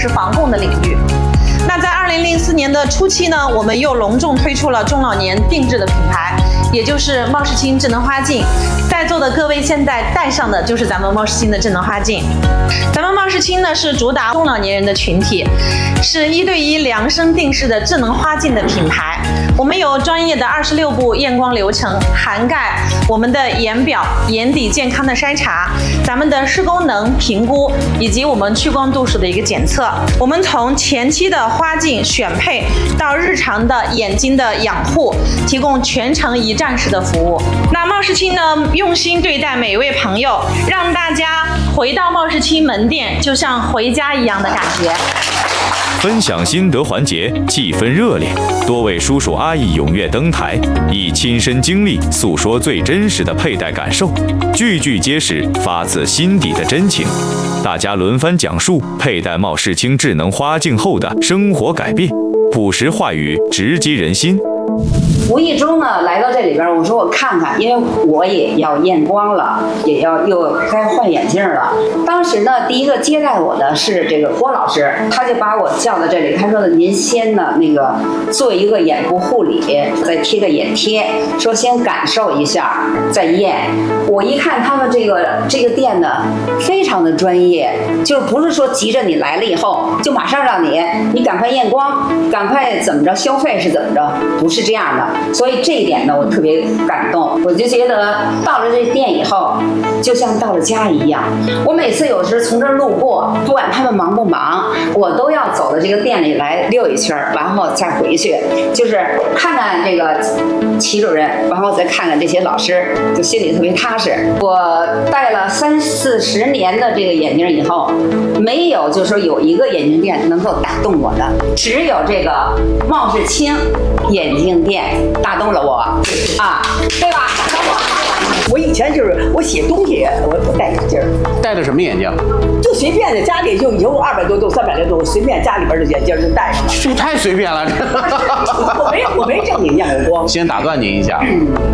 是防控的领域。那在2004年的初期呢，我们又隆重推出了中老年定制的品牌，也就是茂世清智能花镜。在座的各位现在戴上的就是咱们茂世清的智能花镜。咱们茂世清呢是主打中老年人的群体，是1对1量身定制的智能花镜的品牌。我们有专业的26步验光流程，涵盖我们的眼表、眼底健康的筛查，咱们的视功能评估，以及我们屈光度数的一个检测。我们从前期的花镜选配到日常的眼睛的养护，提供全程一站式的服务。那茂世清呢，用心对待每一位朋友，让大家回到茂世清门店就像回家一样的感觉。 分享心得环节气氛热烈，多位叔叔阿姨踊跃登台，以亲身经历诉说最真实的佩戴感受，句句皆是发自心底的真情。大家轮番讲述佩戴茂世清智能花镜后的生活改变，朴实话语直击人心。 无意中呢来到这里边，我说我看看，因为我也要验光了，又该换眼镜了。当时呢，第一个接待我的是这个郭老师，他就把我叫到这里，他说您先呢做一个眼部护理，再贴个眼贴，说先感受一下，再验。我一看他们这个店呢，非常的专业，就是不是说急着你来了以后就马上让你赶快验光，赶快怎么着消费是怎么着，不是这样的。所以这一点呢，我特别感动。我就觉得到了这店以后，就像到了家一样。我每次有时从这儿路过，不管他们忙不忙，我都要走到这个店里来溜一圈，然后再回去，就是看看这个齐主任，然后再看看这些老师，就心里特别踏实。我戴了30-40年的这个眼镜以后，没有就是说有一个眼镜店能够打动我的，只有这个茂世清眼镜店打动了我啊，对吧？ 我以前就是我写东西，我戴眼镜， 戴的什么眼镜？ 就随便的，家里就有200多度、300多度，随便家里边的眼镜就戴上了。 这个太随便了。 我没正经验过光。 先打断您一下。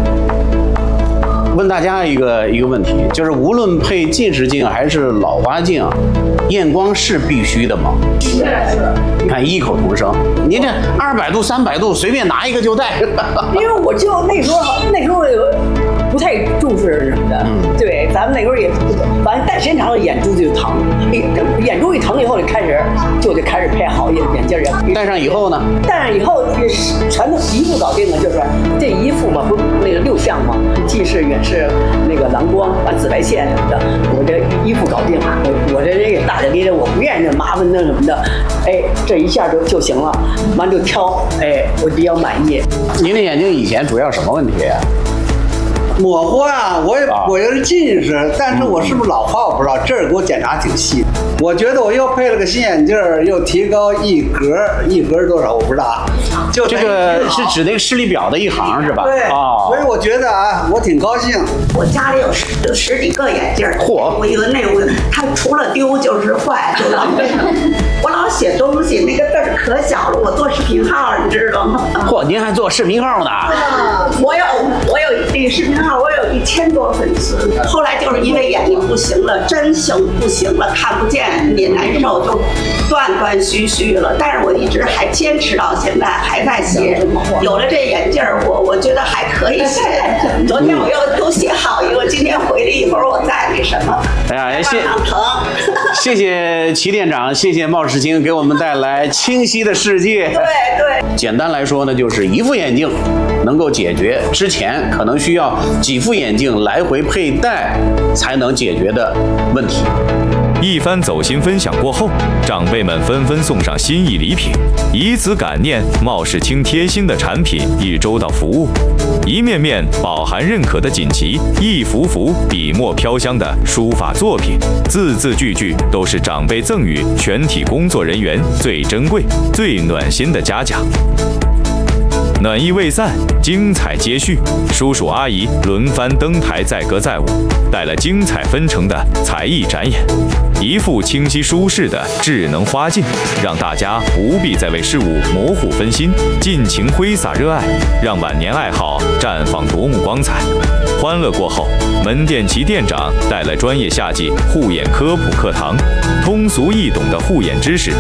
问大家一个问题，就是无论配近视镜还是老花镜，验光是必须的吗？ 是。 你看异口同声，您这200度、300度随便拿一个就戴。 因为我就那时候不太重视什么的，对，咱们那时候也，反正戴时间长了眼珠子就疼，眼珠一疼以后就开始配好眼镜儿。 戴上以后呢？ 戴上以后全都一副搞定了，就是这一副嘛，不那个6项嘛，近视、远视、那个蓝光、紫外线什么的，我这一副搞定了。我这人也大大咧咧，我不愿意那麻烦那什么的，哎，这一下就行了，完就挑，哎，我比较满意。 您的眼睛以前主要什么问题呀？ 模糊啊，我也是近视，但是我是不是老花我不知道，这儿给我检查挺细。我觉得我又配了个新眼镜，又提高一格多少我不知道。就这个是指那个视力表的一行是吧？ 对，所以我觉得啊，我挺高兴。 我家里有十几个眼镜， 嚯！ 我有它除了丢就是坏，就浪费。我老写东西，那个字儿可小了，我做视频号，你知道吗？ 嚯，您还做视频号呢？ 我有这个视频号，我有1000多粉丝。后来就是因为眼睛不行了，真不行了，看不见也难受，就断续续了。但是我一直还坚持到现在，还在写。有了这眼镜儿，我觉得还可以写。昨天我又写好一个，今天回来一会儿我再那什么。 哎呀，谢谢齐店长，谢谢茂世清给我们带来清晰的世界。 对。 简单来说呢，就是一副眼镜能够解决之前可能需要几副眼镜来回佩戴才能解决的问题。 一番走心分享过后，长辈们纷纷送上心意礼品，以此感念茂世清贴心的产品与周到服务。一面面饱含认可的锦旗，一幅幅笔墨飘香的书法作品，字字句句都是长辈赠予全体工作人员最珍贵、最暖心的嘉奖。暖意未散，精彩接续，叔叔阿姨轮番登台载歌载舞，带来精彩纷呈的才艺展演。一副清晰舒适的智能花镜，让大家不必再为事物模糊分心，尽情挥洒热爱，让晚年爱好绽放夺目光彩。欢乐过后，门店齐店长带来专业夏季护眼科普课堂，通俗易懂的护眼知识